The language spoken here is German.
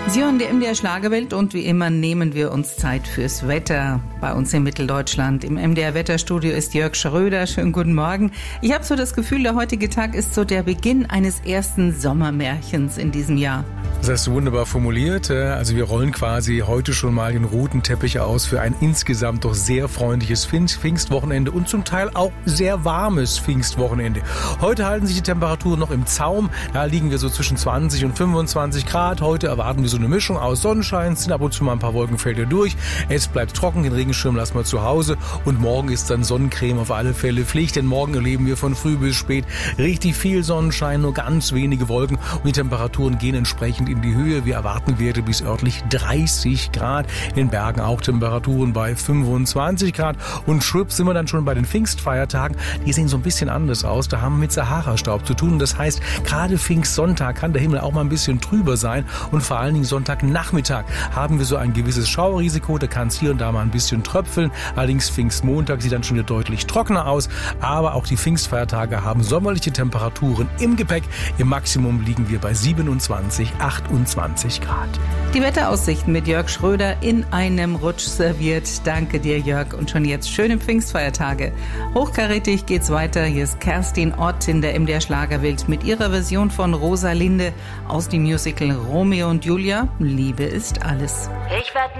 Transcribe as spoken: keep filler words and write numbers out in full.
Sie hören die M D R Schlagerwelt und wie immer nehmen wir uns Zeit fürs Wetter bei uns in Mitteldeutschland. Im M D R Wetterstudio ist Jörg Schröder. Schönen guten Morgen. Ich habe so das Gefühl, der heutige Tag ist so der Beginn eines ersten Sommermärchens in diesem Jahr. Das hast du wunderbar formuliert. Also wir rollen quasi heute schon mal den roten Teppich aus für ein insgesamt doch sehr freundliches Pfingstwochenende und zum Teil auch sehr warmes Pfingstwochenende. Heute halten sich die Temperaturen noch im Zaum. Da liegen wir so zwischen zwanzig und fünfundzwanzig Grad. Heute erwarten wir so eine Mischung aus Sonnenschein, sind ab und zu mal ein paar Wolkenfelder durch. Es bleibt trocken, den Regenschirm lassen wir zu Hause und morgen ist dann Sonnencreme auf alle Fälle Pflicht, denn morgen erleben wir von früh bis spät richtig viel Sonnenschein, nur ganz wenige Wolken und die Temperaturen gehen entsprechend in die Höhe. Wir erwarten Werte bis örtlich dreißig Grad, in den Bergen auch Temperaturen bei fünfundzwanzig Grad und schwupp sind wir dann schon bei den Pfingstfeiertagen. Die sehen so ein bisschen anders aus, da haben wir mit Sahara-Staub zu tun. Das heißt, gerade Pfingstsonntag kann der Himmel auch mal ein bisschen trüber sein und vor allen Dingen Sonntagnachmittag haben wir so ein gewisses Schauerrisiko, da kann es hier und da mal ein bisschen tröpfeln. Allerdings Pfingstmontag sieht dann schon wieder deutlich trockener aus, aber auch die Pfingstfeiertage haben sommerliche Temperaturen im Gepäck. Im Maximum liegen wir bei siebenundzwanzig, achtundzwanzig Grad. Die Wetteraussichten mit Jörg Schröder in einem Rutsch serviert. Danke dir, Jörg. Und schon jetzt schöne Pfingstfeiertage. Hochkarätig geht's weiter. Hier ist Kerstin Ott in der M D R Schlagerwelt mit ihrer Version von Rosalinde aus dem Musical Romeo und Julia. Liebe ist alles. Ich werd